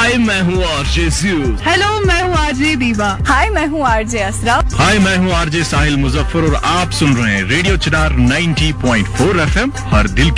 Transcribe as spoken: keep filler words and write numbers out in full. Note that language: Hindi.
हाय, मैं हूँ आरजे ज़ू। हेलो, मैं हूँ आरजे दीवा। हाय, मैं हूँ आरजे असरा। हाय, मैं हूँ आरजे साहिल मुजफ्फर और आप सुन रहे हैं रेडियो चिनार नब्बे पॉइंट चार एफएम, हर दिल की